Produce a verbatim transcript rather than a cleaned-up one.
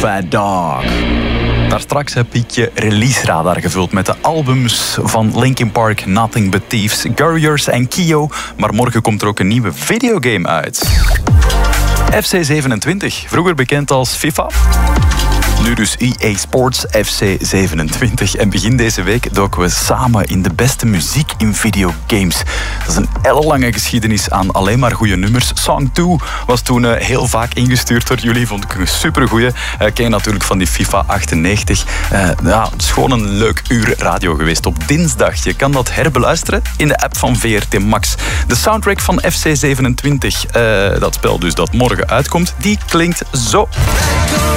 Bad Dog. Daar straks heb ik je release radar gevuld met de albums van Linkin Park, Nothing But Thieves, Gurriers en Kyo. Maar morgen komt er ook een nieuwe videogame uit. F C zevenentwintig, vroeger bekend als FIFA. Nu dus E A Sports F C zevenentwintig. En begin deze week doken we samen in de beste muziek in videogames. Dat is een ellenlange geschiedenis aan alleen maar goede nummers. Song twee was toen uh, heel vaak ingestuurd door jullie. Vond ik een supergoeie. Uh, ken je natuurlijk van die FIFA achtennegentig. Uh, ja, het is gewoon een leuk uur radio geweest op dinsdag. Je kan dat herbeluisteren in de app van V R T Max. De soundtrack van F C zevenentwintig, uh, dat spel dus dat morgen uitkomt, die klinkt zo.